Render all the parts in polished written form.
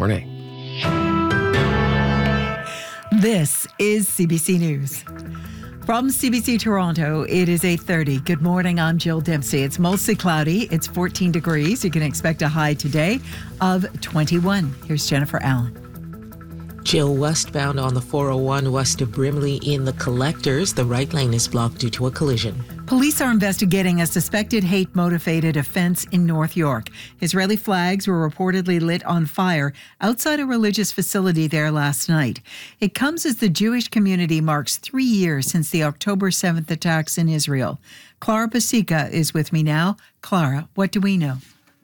morning. This is CBC News. From CBC Toronto, it is 8:30. Good morning, I'm Jill Dempsey. It's mostly cloudy. It's 14 degrees. You can expect a high today of 21. Here's Jennifer Allen. Jill, westbound on the 401 west of Brimley in the Collectors. The right lane is blocked due to a collision. Police are investigating a suspected hate-motivated offense in North York. Israeli flags were reportedly lit on fire outside a religious facility there last night. It comes as the Jewish community marks 3 years since the October 7th attacks in Israel. Clara Pasica is with me now. Clara, what do we know?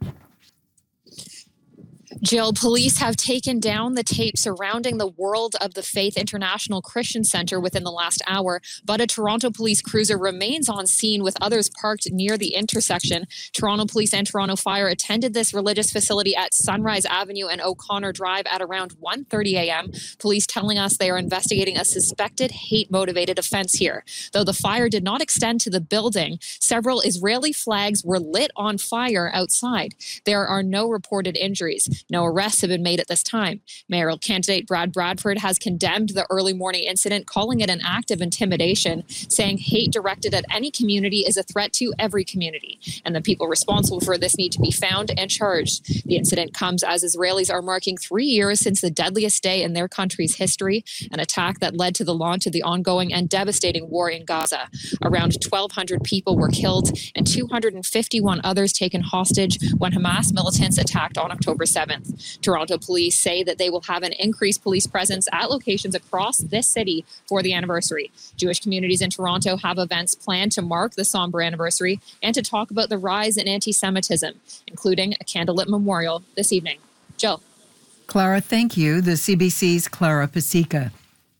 Jill, police have taken down the tape surrounding the World of the Faith International Christian Center within the last hour, but a Toronto police cruiser remains on scene with others parked near the intersection. Toronto Police and Toronto Fire attended this religious facility at Sunrise Avenue and O'Connor Drive at around 1:30 a.m. Police telling us they are investigating a suspected hate-motivated offense here. Though the fire did not extend to the building, several Israeli flags were lit on fire outside. There are no reported injuries. No arrests have been made at this time. Mayoral candidate Brad Bradford has condemned the early morning incident, calling it an act of intimidation, saying hate directed at any community is a threat to every community, and the people responsible for this need to be found and charged. The incident comes as Israelis are marking 3 years since the deadliest day in their country's history, an attack that led to the launch of the ongoing and devastating war in Gaza. Around 1,200 people were killed and 251 others taken hostage when Hamas militants attacked on October 7th. Toronto police say that they will have an increased police presence at locations across this city for the anniversary. Jewish communities in Toronto have events planned to mark the somber anniversary and to talk about the rise in anti-Semitism, including a candlelit memorial this evening. Jill. Clara, thank you. The CBC's Clara Pasica.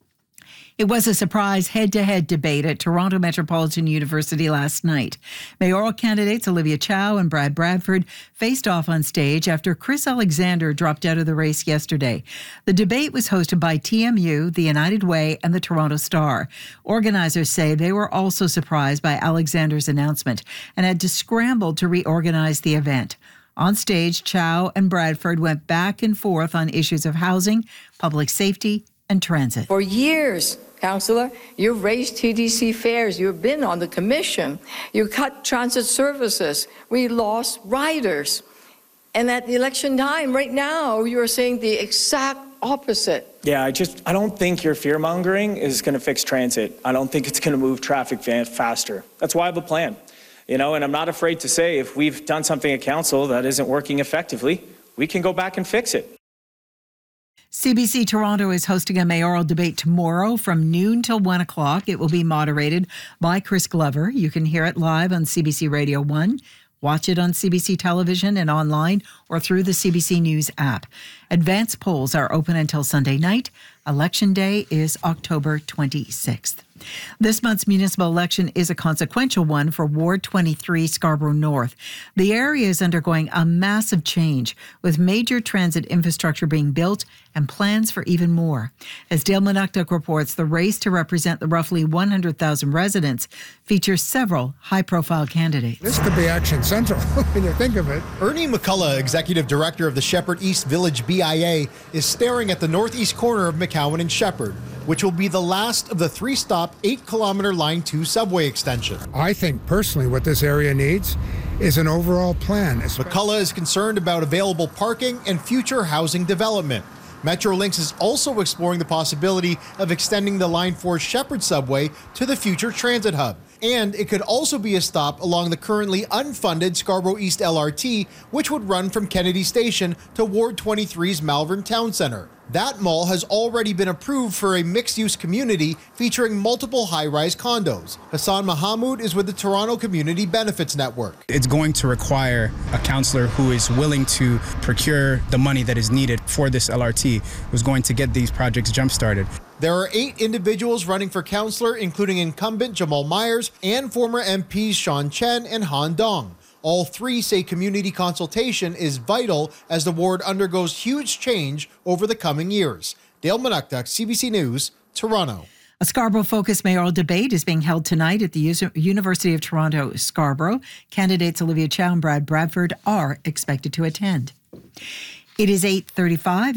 It was a surprise head-to-head debate at Toronto Metropolitan University last night. Mayoral candidates Olivia Chow and Brad Bradford faced off on stage after Chris Alexander dropped out of the race yesterday. The debate was hosted by TMU, the United Way, and the Toronto Star. Organizers say they were also surprised by Alexander's announcement and had to scramble to reorganize the event. On stage, Chow and Bradford went back and forth on issues of housing, public safety, and transit. For years, Councillor, you've raised TTC fares. You've been on the commission. You cut transit services. We lost riders. And at the election time, right now, you're saying the exact opposite. Yeah, I don't think your fear-mongering is going to fix transit. I don't think it's going to move traffic faster. That's why I have a plan. And I'm not afraid to say if we've done something at council that isn't working effectively, we can go back and fix it. CBC Toronto is hosting a mayoral debate tomorrow from noon till 1 o'clock. It will be moderated by Chris Glover. You can hear it live on CBC Radio 1. Watch it on CBC Television and online or through the CBC News app. Advance polls are open until Sunday night. Election Day is October 26th. This month's municipal election is a consequential one for Ward 23, Scarborough North. The area is undergoing a massive change, with major transit infrastructure being built and plans for even more. As Dale Monuktuk reports, the race to represent the roughly 100,000 residents features several high-profile candidates. This could be Action Central when you think of it. Ernie McCullough, Executive Director of the Shepherd East Village BIA, is staring at the northeast corner of McCowan and Shepherd, which will be the last of the 3-stop, 8-kilometer Line 2 subway extension. I think personally what this area needs is an overall plan. McCullough is concerned about available parking and future housing development. Metrolinx is also exploring the possibility of extending the Line 4 Shepherd subway to the future transit hub. And it could also be a stop along the currently unfunded Scarborough East LRT, which would run from Kennedy Station to Ward 23's Malvern Town Centre. That mall has already been approved for a mixed-use community featuring multiple high-rise condos. Hassan Mahamud is with the Toronto Community Benefits Network. It's going to require a councillor who is willing to procure the money that is needed for this LRT, who's going to get these projects jump-started. There are 8 individuals running for councillor, including incumbent Jamal Myers and former MPs Sean Chen and Han Dong. All 3 say community consultation is vital as the ward undergoes huge change over the coming years. Dale Monuktuk, CBC News, Toronto. A Scarborough-focused mayoral debate is being held tonight at the University of Toronto, Scarborough. Candidates Olivia Chow and Brad Bradford are expected to attend. It is 8:35.